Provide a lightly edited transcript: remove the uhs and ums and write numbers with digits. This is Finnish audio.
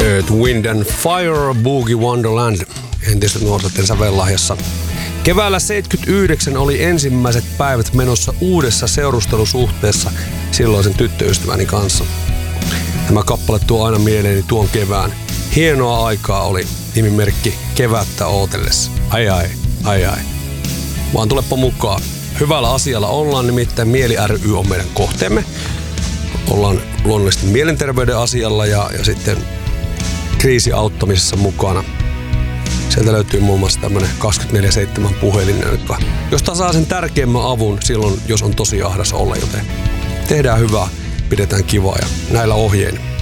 Earth, Wind and Fire, Boogie Wonderland, entisten nuorten sävellahjassa. Keväällä 79 oli ensimmäiset päivät menossa uudessa seurustelusuhteessa silloisen tyttöystäväni kanssa. Tämä kappale tuo aina mieleeni tuon kevään. Hienoa aikaa oli, nimimerkki Kevättä ootellessa. Ai ai, ai ai. Vaan tulepa mukaan. Hyvällä asialla ollaan, nimittäin Mieli ry on meidän kohteemme. Ollaan luonnollisesti mielenterveyden asialla ja sitten kriisiauttamisessa mukana. Sieltä löytyy muun muassa tämmönen 24/7 puhelin, josta saa sen tärkeimmän avun silloin, jos on tosi ahdas olla, joten tehdään hyvää, pidetään kivaa ja näillä ohjein